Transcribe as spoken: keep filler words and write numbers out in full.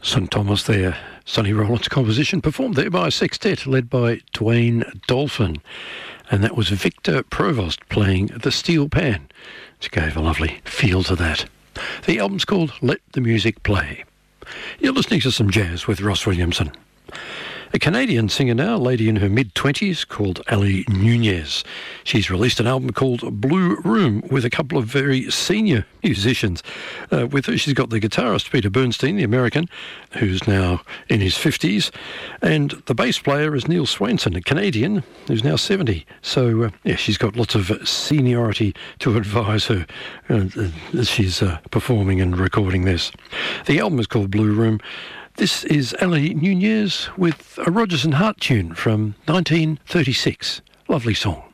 Saint Thomas there, Sonny Rollins' composition, performed there by a sextet led by Dwayne Dolphin. And that was Victor Provost playing the steel pan, which gave a lovely feel to that. The album's called Let the Music Play. You're listening to some jazz with Ross Williamson. A Canadian singer now, a lady in her mid-twenties, called Ali Nunez. She's released an album called Blue Room with a couple of very senior musicians. Uh, with her, she's got the guitarist Peter Bernstein, the American, who's now in his fifties, and the bass player is Neil Swainson, a Canadian, who's now seventy. So, uh, yeah, she's got lots of seniority to advise her uh, as she's uh, performing and recording this. The album is called Blue Room. This is Ali Nunez with a Rodgers and Hart tune from nineteen thirty-six. Lovely song.